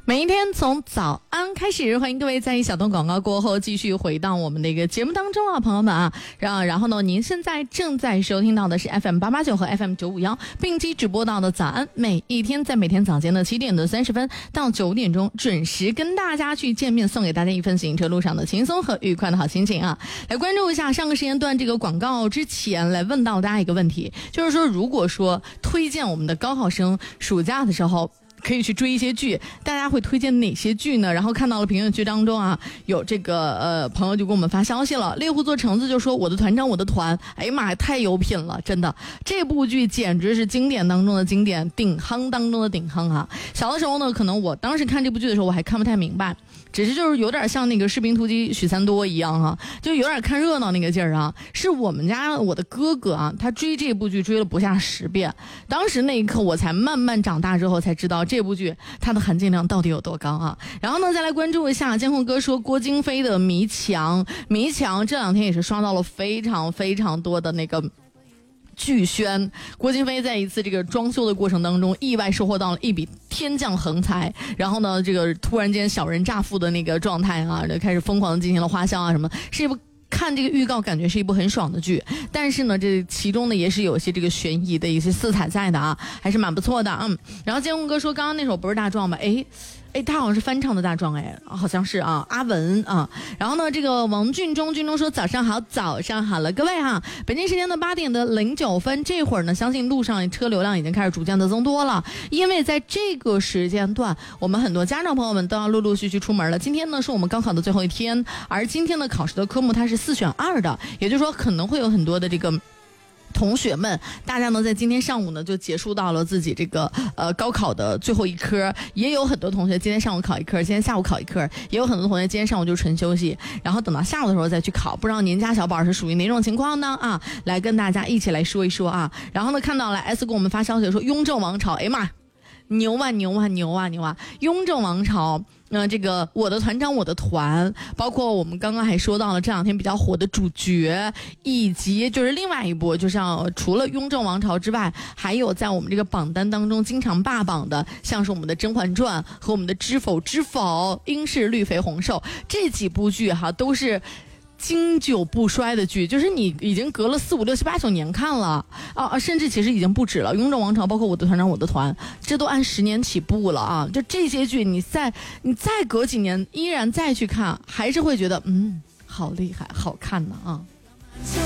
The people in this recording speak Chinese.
每一天从早安开始，欢迎各位在一小段广告过后继续回到我们的一个节目当中啊，朋友们啊，然后呢，您现在正在收听到的是 FM889 和 FM951 并机直播到的早安，每一天在每天早间的7点的30分到9点钟准时跟大家去见面，送给大家一份行车路上的轻松和愉快的好心情啊。来关注一下上个时间段这个广告之前，来问到大家一个问题，就是说如果说推荐我们的高考生暑假的时候可以去追一些剧，大家会推荐哪些剧呢？然后看到了评论区当中啊，有这个朋友就给我们发消息了，猎户座橙子就说我的团长我的团，哎呀妈呀，太有品了，真的，这部剧简直是经典当中的经典，顶夯当中的顶夯啊！小的时候呢，可能我当时看这部剧的时候我还看不太明白，只是就是有点像那个士兵突击许三多一样啊，就有点看热闹那个劲儿啊。是我们家我的哥哥啊，他追这部剧追了不下10遍，当时那一刻我才慢慢长大之后才知道这部剧它的含金量到底有多高啊。然后呢，再来关注一下监控哥说郭京飞的迷墙这两天也是刷到了非常非常多的那个巨宣，郭京飞在一次这个装修的过程当中意外收获到了一笔天降横财，然后呢这个突然间小人乍富的那个状态啊，就开始疯狂的进行了花销啊什么，是一部看这个预告感觉是一部很爽的剧，但是呢这其中呢也是有一些这个悬疑的一些色彩在的啊，还是蛮不错的。然后建宏哥说刚刚那首不是大壮吧，他好像是翻唱的大壮，好像是啊，阿文啊。然后呢，这个王俊中说早上好了，各位哈，北京时间的8点的09分，这会儿呢，相信路上车流量已经开始逐渐的增多了，因为在这个时间段，我们很多家长朋友们都要陆陆续续出门了。今天呢，是我们高考的最后一天，而今天的考试的科目它是4选2的，也就是说可能会有很多的这个同学们，大家呢在今天上午呢就结束到了自己这个高考的最后一科，也有很多同学今天上午考一科，今天下午考一科，也有很多同学今天上午就纯休息，然后等到下午的时候再去考，不知道您家小宝是属于哪种情况呢啊？来跟大家一起来说一说啊。然后呢，看到了 S 给我们发消息说雍正王朝，哎呀妈，牛啊！雍正王朝，这个我的团长我的团，包括我们刚刚还说到了这两天比较火的主角，以及就是另外一部，就像除了雍正王朝之外，还有在我们这个榜单当中经常霸榜的，像是我们的甄嬛传和我们的知否应是绿肥红瘦这几部剧哈，都是经久不衰的剧，就是你已经隔了4、5、6、7、8、9年看了啊，甚至其实已经不止了。雍正王朝，包括我的团长我的团，这都按10年起步了啊！就这些剧，你再隔几年依然再去看，还是会觉得好厉害，好看呢啊！